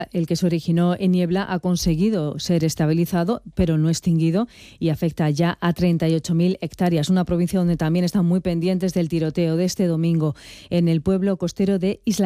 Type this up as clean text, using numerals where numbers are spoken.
El que se originó en Niebla ha conseguido ser estabilizado, pero no extinguido, y afecta ya a 38.000 hectáreas. Una provincia donde también están muy pendientes del tiroteo de este domingo en el pueblo costero de Isla